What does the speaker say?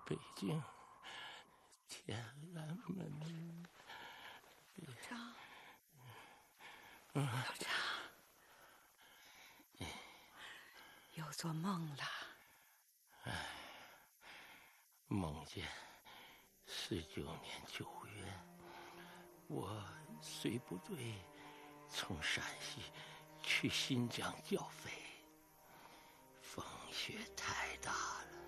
北京天安门。 张，老张，又做梦了。 梦见19年9月，我随部队从陕西去新疆剿匪，风雪太大。